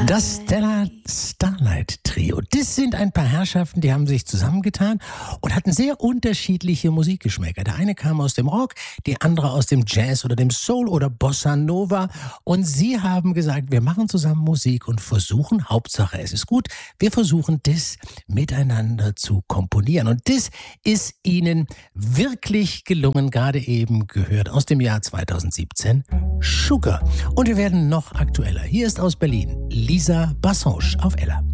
Das Stella Starlight Trio, das sind ein paar Herrschaften, die haben sich zusammengetan und hatten sehr unterschiedliche Musikgeschmäcker. Der eine kam aus dem Rock, die andere aus dem Jazz oder dem Soul oder Bossa Nova. Und sie haben gesagt, wir machen zusammen Musik und versuchen, Hauptsache es ist gut, wir versuchen das miteinander zu komponieren. Und das ist ihnen wirklich gelungen, gerade eben gehört aus dem Jahr 2017, Sugar. Und wir werden noch aktueller. Hier ist aus Berlin Lisa Bassange auf Ella.